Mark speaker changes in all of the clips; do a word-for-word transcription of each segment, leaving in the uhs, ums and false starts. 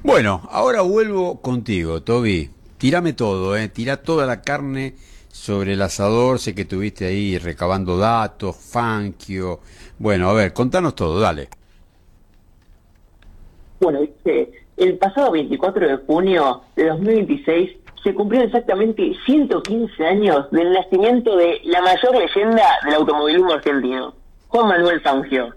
Speaker 1: Bueno, ahora vuelvo contigo, Toby. Tírame todo, eh. Tira toda la carne sobre el asador. Sé que estuviste ahí recabando datos, Fangio. Bueno, a ver, contanos todo, dale.
Speaker 2: Bueno, dice, el pasado veinticuatro de junio de dos mil veintiséis se cumplieron exactamente ciento quince años del nacimiento de la mayor leyenda del automovilismo argentino, Juan Manuel Fangio.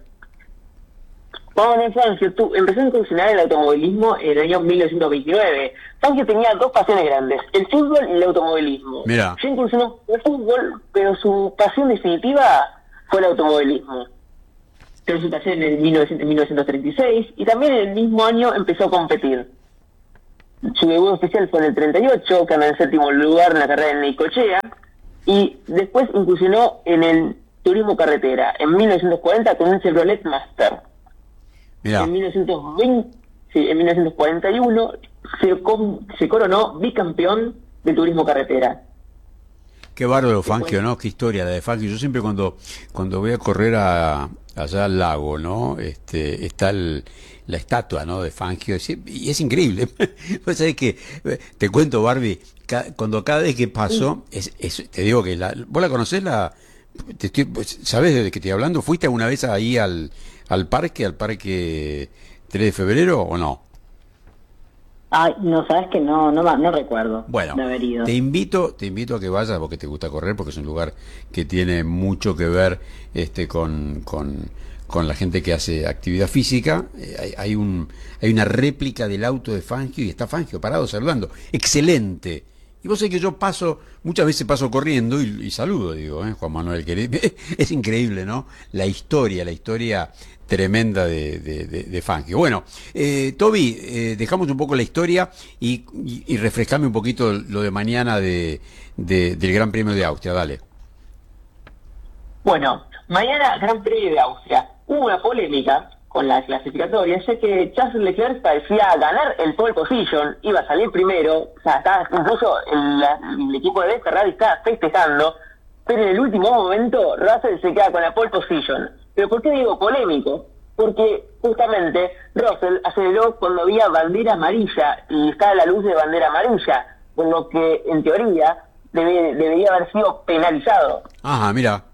Speaker 2: Juan Manuel Fangio tú, empezó a incursionar en el automovilismo en el año mil novecientos veintinueve. Fangio tenía dos pasiones grandes, el fútbol y el automovilismo.
Speaker 1: Mira.
Speaker 2: Ya incursionó en el fútbol, pero su pasión definitiva fue el automovilismo. Tuvo su taller en el mil novecientos treinta y seis y también en el mismo año empezó a competir. Su debut oficial fue en el treinta y ocho, quedando en séptimo lugar en la carrera de Necochea, y después incursionó en el turismo carretera en mil novecientos cuarenta con un Chevrolet Master.
Speaker 1: Mirá.
Speaker 2: En mil novecientos veinte, sí, en mil novecientos cuarenta y uno se, com, se coronó bicampeón de turismo carretera.
Speaker 1: Qué bárbaro Fangio, ¿no? Qué historia la de Fangio. Yo siempre cuando cuando voy a correr a, allá al lago, ¿no? Este, está el, la estatua, ¿no? De Fangio. Y es increíble. Pues sabés que, te cuento, Barbie, ca, cuando cada vez que paso, es, es, te digo que la, ¿vos la conocés? La, te estoy, ¿sabés de qué estoy hablando? ¿Fuiste alguna vez ahí al, al parque, al parque tres de febrero o no?
Speaker 3: Ay, no, sabes que no, no, no recuerdo
Speaker 1: Bueno,
Speaker 3: de haber ido.
Speaker 1: te invito, te invito a que vayas porque te gusta correr, porque es un lugar que tiene mucho que ver este con, con, con la gente que hace actividad física. Eh, hay, hay un, hay una réplica del auto de Fangio y está Fangio parado saludando. Excelente. Y vos sabés que yo paso, muchas veces paso corriendo y, y saludo, digo, ¿eh? Juan Manuel, querido. Es increíble, ¿no? La historia, la historia tremenda de, de, de, de Fangio. Bueno, eh, Toby, eh, dejamos un poco la historia y, y, y refrescame un poquito lo de mañana de, de, del Gran Premio de Austria, dale.
Speaker 2: Bueno, mañana Gran Premio de Austria. Hubo una polémica con la clasificatoria, ya que Charles Leclerc parecía ganar el pole position, iba a salir primero, o sea, estaba, incluso el, el equipo de Ferrari estaba festejando, pero en el último momento Russell se queda con la pole position. ¿Pero por qué digo polémico? Porque justamente Russell aceleró cuando había bandera amarilla y estaba la luz de bandera amarilla, por lo que en teoría debe, debería haber sido penalizado.
Speaker 1: Ajá, mira.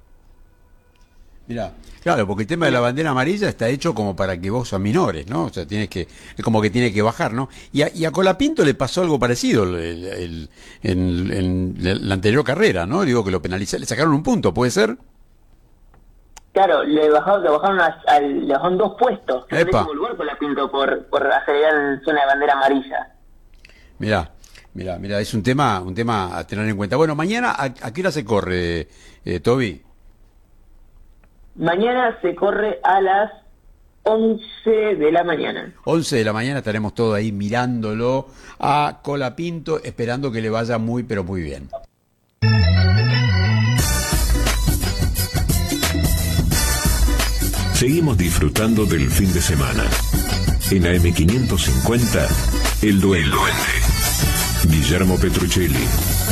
Speaker 1: Mira, claro, porque el tema de la bandera amarilla está hecho como para que vos aminores, ¿no? O sea, tienes que, es como que tiene que bajar, ¿no? Y a, y a Colapinto le pasó algo parecido el, el, el, en la anterior carrera, ¿no? Digo que lo penalizaron, le sacaron un punto, ¿puede ser?
Speaker 2: Claro, le bajaron, le bajaron, a, a, le bajaron dos puestos, en
Speaker 1: Epa.
Speaker 2: décimo lugar Colapinto por, por acelerar en zona de bandera amarilla.
Speaker 1: Mirá, mirá, mirá, es un tema, un tema a tener en cuenta. Bueno, mañana, ¿a, a qué hora se corre, eh, Toby?
Speaker 2: Mañana se corre a las once de la mañana.
Speaker 1: once de la mañana estaremos todos ahí mirándolo a Colapinto, esperando que le vaya muy, pero muy bien.
Speaker 4: Seguimos disfrutando del fin de semana. En A M quinientos cincuenta, El Duende. El Duende. Guillermo Petruccelli.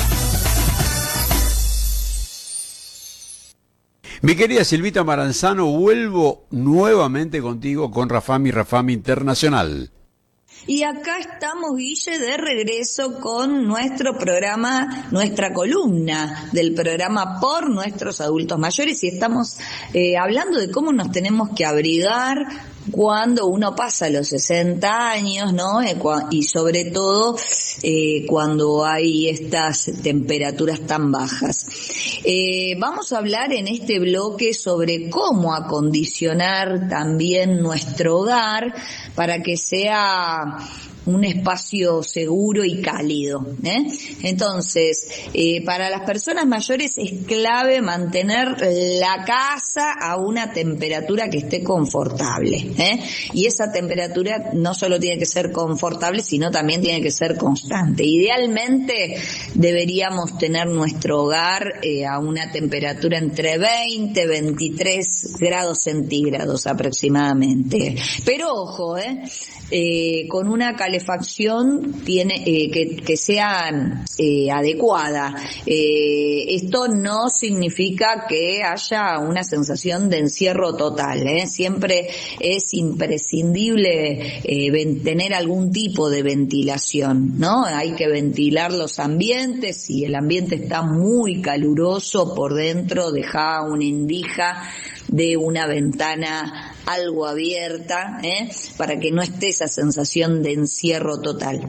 Speaker 1: Mi querida Silvita Maranzano, vuelvo nuevamente contigo con Rafami, Rafami Internacional.
Speaker 5: Y acá estamos, Guille, de regreso con nuestro programa, nuestra columna del programa por nuestros adultos mayores, y estamos eh, hablando de cómo nos tenemos que abrigar cuando uno pasa los sesenta años, ¿no? Y sobre todo eh, cuando hay estas temperaturas tan bajas. Eh, vamos a hablar en este bloque sobre cómo acondicionar también nuestro hogar para que sea un espacio seguro y cálido, ¿eh? Entonces, eh, para las personas mayores es clave mantener la casa a una temperatura que esté confortable, ¿eh? Y esa temperatura no solo tiene que ser confortable, sino también tiene que ser constante. Idealmente deberíamos tener nuestro hogar eh, a una temperatura entre veinte y veintitrés grados centígrados aproximadamente. Pero ojo, ¿eh? eh, con una calefacción tiene eh, que, que sea eh, adecuada. Eh, esto no significa que haya una sensación de encierro total, ¿eh? Siempre es imprescindible eh, ven, tener algún tipo de ventilación, ¿no? Hay que ventilar los ambientes. Si el ambiente está muy caluroso por dentro, deja una indija de una ventana algo abierta, ¿eh? Para que no esté esa sensación de encierro total.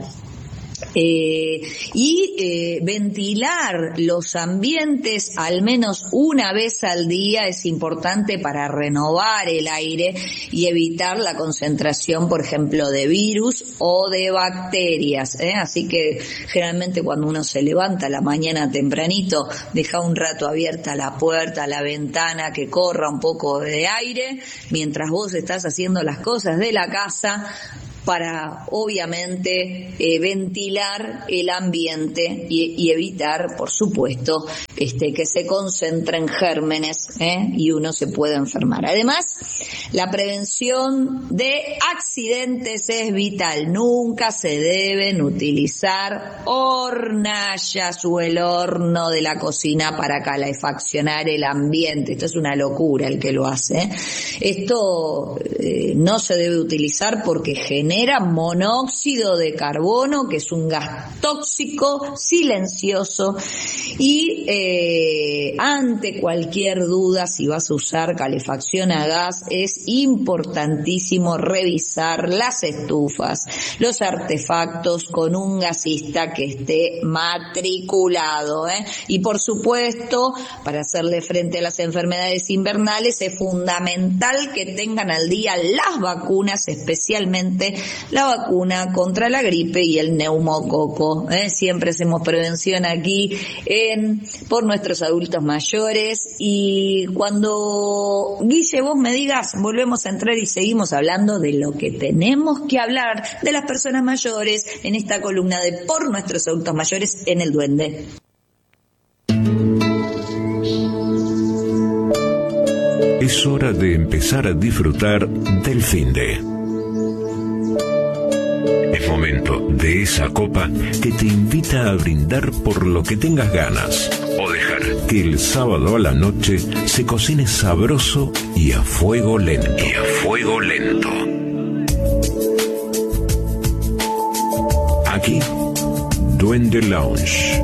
Speaker 5: Eh, y eh, ventilar los ambientes al menos una vez al día es importante para renovar el aire y evitar la concentración, por ejemplo, de virus o de bacterias, ¿eh? Así que generalmente cuando uno se levanta a la mañana tempranito, deja un rato abierta la puerta, la ventana, que corra un poco de aire mientras vos estás haciendo las cosas de la casa, para obviamente eh, ventilar el ambiente y, y evitar, por supuesto, este que se concentren gérmenes, ¿eh? Y uno se pueda enfermar. Además, la prevención de accidentes es vital. Nunca se deben utilizar hornallas o el horno de la cocina para calefaccionar el ambiente. Esto es una locura el que lo hace, ¿eh? Esto eh, no se debe utilizar porque genera genera monóxido de carbono, que es un gas tóxico, silencioso, y eh, ante cualquier duda si vas a usar calefacción a gas, es importantísimo revisar las estufas, los artefactos con un gasista que esté matriculado, ¿eh? Y por supuesto, para hacerle frente a las enfermedades invernales es fundamental que tengan al día las vacunas, especialmente la vacuna contra la gripe y el neumococo, ¿eh? Siempre hacemos prevención aquí en por nuestros adultos mayores. Y cuando, Guille, vos me digas, volvemos a entrar y seguimos hablando de lo que tenemos que hablar de las personas mayores en esta columna de Por nuestros adultos mayores en El Duende.
Speaker 4: Es hora de empezar a disfrutar del finde. Es momento de esa copa que te invita a brindar por lo que tengas ganas, o dejar que el sábado a la noche se cocine sabroso y a fuego lento. Y a fuego lento. Aquí, Duende Lounge.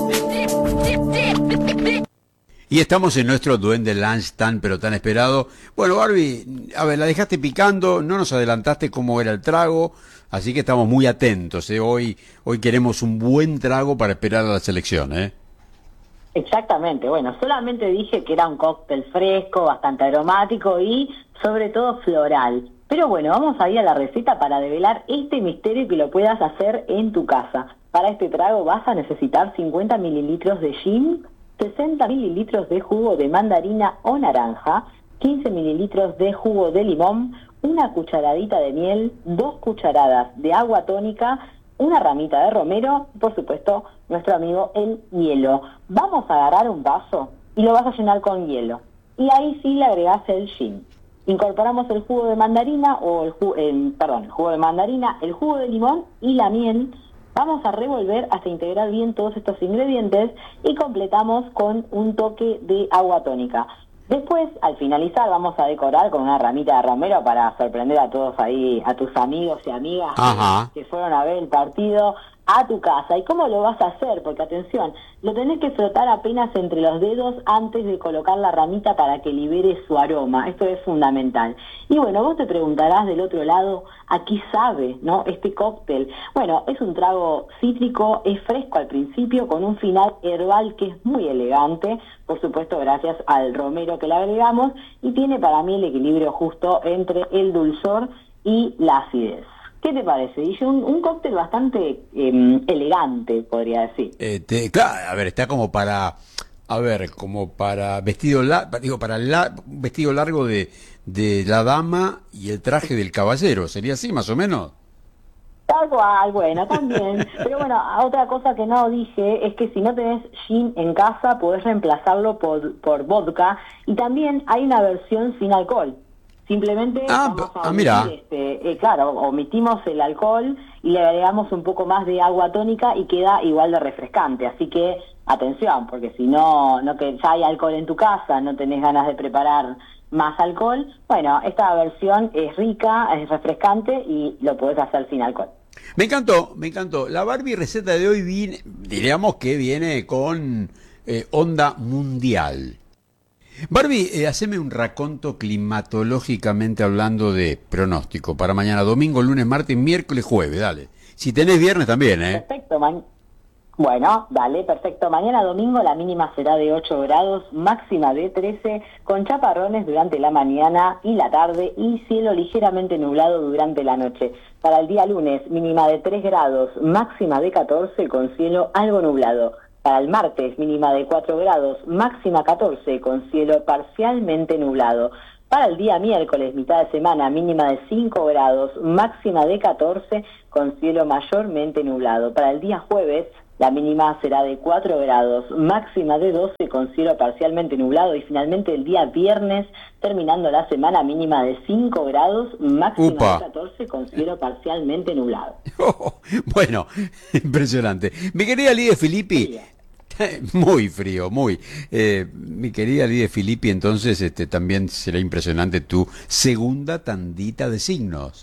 Speaker 1: Y estamos en nuestro Duende Lunch tan pero tan esperado. Bueno, Barbie, a ver, la dejaste picando, no nos adelantaste cómo era el trago, así que estamos muy atentos, ¿eh? Hoy hoy queremos un buen trago para esperar a la selección, ¿eh?
Speaker 3: Exactamente, bueno, solamente dije que era un cóctel fresco, bastante aromático y sobre todo floral. Pero bueno, vamos a ir a la receta para develar este misterio y que lo puedas hacer en tu casa. Para este trago vas a necesitar cincuenta mililitros de gin, sesenta mililitros de jugo de mandarina o naranja, quince mililitros de jugo de limón, una cucharadita de miel, dos cucharadas de agua tónica, una ramita de romero y, por supuesto, nuestro amigo el hielo. Vamos a agarrar un vaso y lo vas a llenar con hielo. Y ahí sí le agregás el gin. Incorporamos el jugo de mandarina, o el, ju- el perdón, el jugo de mandarina, el jugo de limón y la miel. Vamos a revolver hasta integrar bien todos estos ingredientes y completamos con un toque de agua tónica. Después, al finalizar, vamos a decorar con una ramita de romero para sorprender a todos ahí, a tus amigos y amigas
Speaker 1: Ajá.
Speaker 3: que fueron a ver el partido a tu casa. ¿Y cómo lo vas a hacer? Porque atención, lo tenés que frotar apenas entre los dedos antes de colocar la ramita para que libere su aroma. Esto es fundamental. Y bueno, vos te preguntarás del otro lado, ¿a qué sabe, no, este cóctel? Bueno, es un trago cítrico, es fresco al principio, con un final herbal que es muy elegante, por supuesto gracias al romero que le agregamos, y tiene para mí el equilibrio justo entre el dulzor y la acidez. ¿Qué te parece? Dice un, un cóctel bastante eh, elegante, podría decir.
Speaker 1: Eh, te, claro, a ver, está como para, a ver, como para vestido, la, digo, para la, vestido largo de, de la dama y el traje del caballero, ¿sería así más o menos?
Speaker 3: Tal cual, bueno, también. Pero bueno, otra cosa que no dije es que si no tenés gin en casa, podés reemplazarlo por, por vodka, y también hay una versión sin alcohol. Simplemente
Speaker 1: Ah,
Speaker 3: vamos a
Speaker 1: ah, mira.
Speaker 3: omitir, este, eh, claro, omitimos el alcohol y le agregamos un poco más de agua tónica y queda igual de refrescante. Así que atención, porque si no, no que ya hay alcohol en tu casa, no tenés ganas de preparar más alcohol, bueno, esta versión es rica, es refrescante y lo podés hacer sin alcohol.
Speaker 1: Me encantó, me encantó. La Barbie receta de hoy viene, diríamos que viene con eh, onda mundial. Barbie, eh, haceme un raconto climatológicamente hablando de pronóstico para mañana, domingo, lunes, martes, miércoles, jueves, dale. Si tenés viernes también, ¿eh?
Speaker 3: Perfecto, man. Bueno, dale, perfecto. Mañana domingo la mínima será de ocho grados, máxima de trece, con chaparrones durante la mañana y la tarde y cielo ligeramente nublado durante la noche. Para el día lunes, mínima de tres grados, máxima de catorce, con cielo algo nublado. Para el martes, mínima de cuatro grados, máxima catorce, con cielo parcialmente nublado. Para el día miércoles, mitad de semana, mínima de cinco grados, máxima de catorce, con cielo mayormente nublado. Para el día jueves, la mínima será de cuatro grados, máxima de doce, con cielo parcialmente nublado. Y finalmente el día viernes, terminando la semana, mínima de cinco grados, máxima
Speaker 1: Upa.
Speaker 3: de catorce, con cielo parcialmente nublado.
Speaker 1: Oh, bueno, impresionante. Mi querida Lidia Filippi, muy frío, muy. Eh, mi querida Lidia Filippi, entonces este, también será impresionante tu segunda tandita de signos.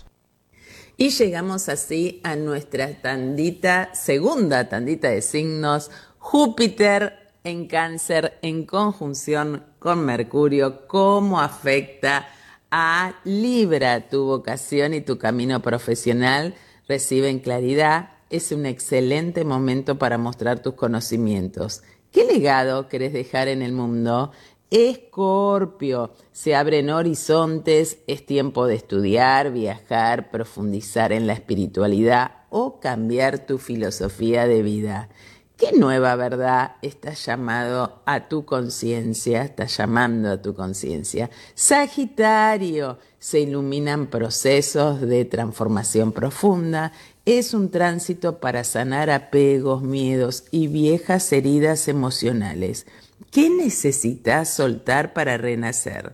Speaker 6: Y llegamos así a nuestra tandita, segunda tandita de signos, Júpiter en Cáncer en conjunción con Mercurio. ¿Cómo afecta a Libra tu vocación y tu camino profesional? Reciben claridad, es un excelente momento para mostrar tus conocimientos. ¿Qué legado querés dejar en el mundo? Escorpio, se abren horizontes, es tiempo de estudiar, viajar, profundizar en la espiritualidad o cambiar tu filosofía de vida. ¿Qué nueva verdad está llamado a tu conciencia? Está llamando a tu conciencia. Sagitario, se iluminan procesos de transformación profunda. Es un tránsito para sanar apegos, miedos y viejas heridas emocionales. ¿Qué necesitas soltar para renacer?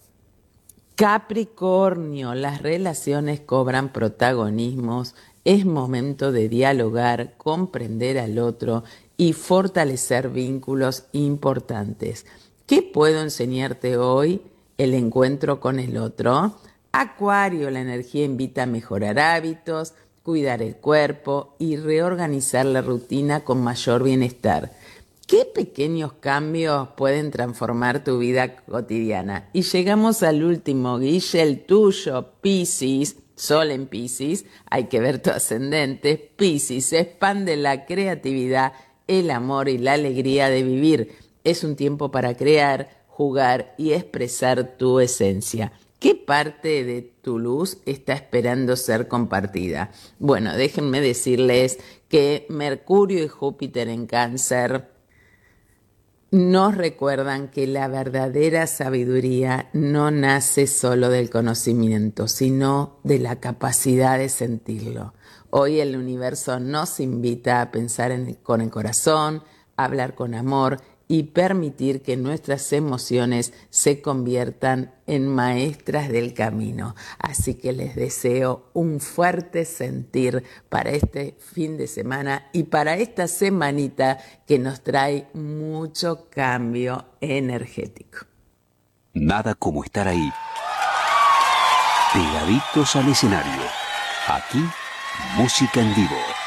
Speaker 6: Capricornio, las relaciones cobran protagonismos, es momento de dialogar, comprender al otro y fortalecer vínculos importantes. ¿Qué puedo enseñarte hoy? El encuentro con el otro. Acuario, la energía invita a mejorar hábitos, cuidar el cuerpo y reorganizar la rutina con mayor bienestar. ¿Qué pequeños cambios pueden transformar tu vida cotidiana? Y llegamos al último, Guille, el tuyo, Piscis, Sol en Piscis, hay que ver tu ascendente. Piscis, expande la creatividad, el amor y la alegría de vivir. Es un tiempo para crear, jugar y expresar tu esencia. ¿Qué parte de tu luz está esperando ser compartida? Bueno, déjenme decirles que Mercurio y Júpiter en Cáncer nos recuerdan que la verdadera sabiduría no nace solo del conocimiento, sino de la capacidad de sentirlo. Hoy el universo nos invita a pensar en el, con el corazón, a hablar con amor y permitir que nuestras emociones se conviertan en maestras del camino. Así que les deseo un fuerte sentir para este fin de semana y para esta semanita que nos trae mucho cambio energético.
Speaker 7: Nada como estar ahí, pegaditos al escenario. Aquí, música en vivo.